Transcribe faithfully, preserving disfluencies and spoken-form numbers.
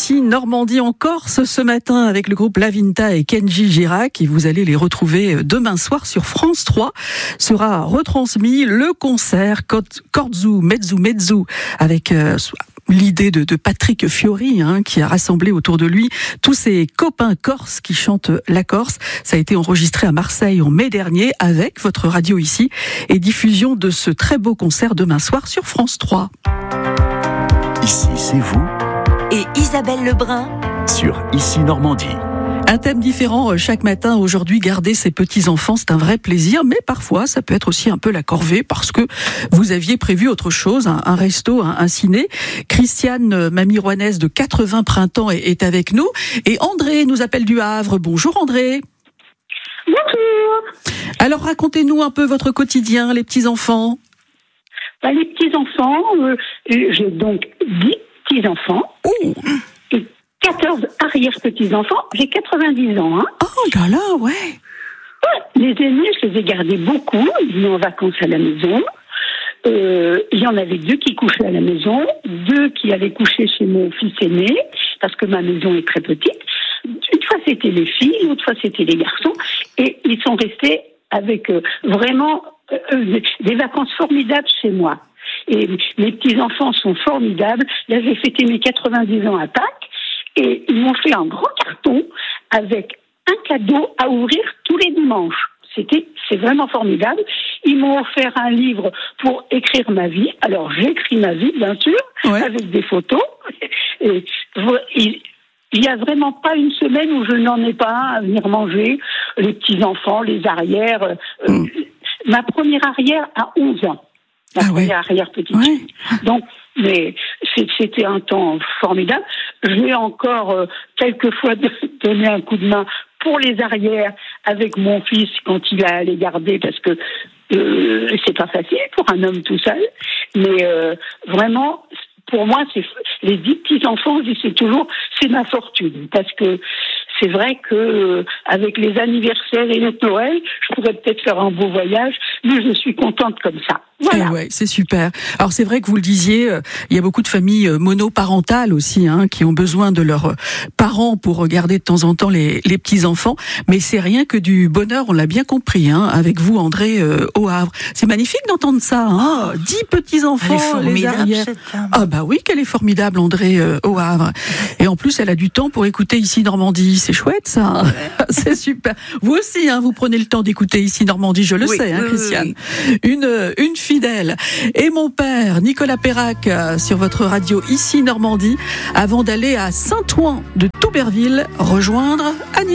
ici Normandie en Corse ce matin avec le groupe Lavinta et Kenji Girac, et vous allez les retrouver demain soir sur France trois. Sera retransmis le concert Corzu Mezzu Mezzu avec euh, l'idée de, de Patrick Fiori, hein, qui a rassemblé autour de lui tous ses copains corses qui chantent la Corse. Ça a été enregistré à Marseille en mai dernier avec votre radio ici, et diffusion de ce très beau concert demain soir sur France trois. Ici, c'est vous. Et Isabelle Lebrun Sur Ici Normandie. Un thème différent chaque matin. Aujourd'hui, garder ses petits-enfants, c'est un vrai plaisir, mais parfois, ça peut être aussi un peu la corvée parce que vous aviez prévu autre chose, un, un resto, un, un ciné. Christiane, mamie rouennaise de quatre-vingts printemps, est, est avec nous. Et André nous appelle du Havre. Bonjour André. Bonjour. Alors, racontez-nous un peu votre quotidien, les petits-enfants. Bah, les petits-enfants, euh, j'ai donc dix petits-enfants. Oh. Et quatorze arrière-petits-enfants. J'ai quatre-vingt-dix ans. Hein. Oh là là, ouais. Ouais. Les aînés, je les ai gardés beaucoup. Ils venaient en vacances à la maison. Euh, il y en avait deux qui couchaient à la maison, deux qui allaient coucher chez mon fils aîné, parce que ma maison est très petite. Une fois, c'était les filles, l'autre fois, c'était les garçons. Et ils sont restés avec euh, vraiment euh, des vacances formidables chez moi. Et mes petits-enfants sont formidables. Là, j'ai fêté mes quatre-vingt-dix ans à Pâques. Et ils m'ont fait un grand carton avec un cadeau à ouvrir tous les dimanches. C'était, c'est vraiment formidable. Ils m'ont offert un livre pour écrire ma vie. Alors, j'écris ma vie, bien sûr, ouais. Avec des photos. Et, il, il y a vraiment pas une semaine où je n'en ai pas un à venir manger. Les petits-enfants, les arrières. Mm. Euh, ma première arrière a onze ans. La ah première ouais. arrière petite. Ouais. Donc, mais c'était un temps formidable. J'ai encore euh, quelquefois donné un coup de main pour les arrières avec mon fils quand il a à les garder, parce que euh, c'est pas facile pour un homme tout seul. Mais euh, vraiment, pour moi, c'est les dix petits enfants. Je dis c'est toujours c'est ma fortune, parce que c'est vrai que euh, avec les anniversaires et les Noël, je pourrais peut-être faire un beau voyage, mais je suis contente comme ça. Voilà. Eh ouais, c'est super. Alors c'est vrai que vous le disiez, euh, il y a beaucoup de familles euh, monoparentales aussi, hein, qui ont besoin de leurs euh, parents pour regarder de temps en temps les, les petits enfants. Mais c'est rien que du bonheur, on l'a bien compris, hein, avec vous, André, euh, au Havre. C'est magnifique d'entendre ça. Hein. Oh, dix petits enfants, les arrières. Ah bah oui, qu'elle est formidable, André, euh, au Havre. Et en plus, elle a du temps pour écouter Ici Normandie. C'est chouette, ça. C'est super. Vous aussi, hein, vous prenez le temps d'écouter Ici Normandie, je le oui, sais, hein, oui, Christiane. Oui. Une une fidèle. Et mon père, Nicolas Perrac, sur votre radio Ici Normandie, avant d'aller à Saint-Ouen de Touberville rejoindre Annie.